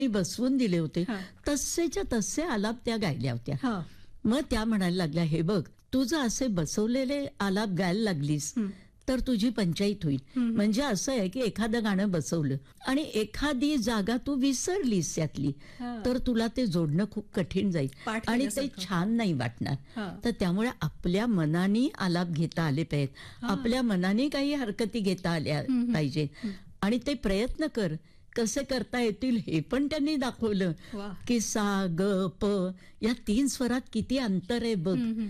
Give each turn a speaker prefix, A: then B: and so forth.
A: बसवून दिले होते
B: हा.
A: तसेच्या तसे आलाप त्या गायल्या होत्या.
B: हा.
A: मग त्या म्हणायला लागल्या, हे बघ तू जर असे बसवलेले आलाप गायला लागलीस तर तुझी पंचायत होईल. म्हणजे असं आहे की एखादं गाणं बसवलं आणि एखादी जागा तू विसरलीस त्यातली
B: हा.
A: तर तुला ते जोडणं खूप कठीण जाईल
B: पाठ
A: आणि ते
B: केल्यासारखं.
A: छान नाही वाटणार.
B: हा.
A: तर त्यामुळे आपल्या मनाने आलाप घेता आले पाहिजेत, आपल्या मनाने काही हरकती घेता आल्या पाहिजेत आणि ते प्रयत्न कर. कसे करता येतील हे पण त्यांनी दाखवलं
B: वा.
A: की सा ग प या 3 स्वरात किती अंतर आहे बघ.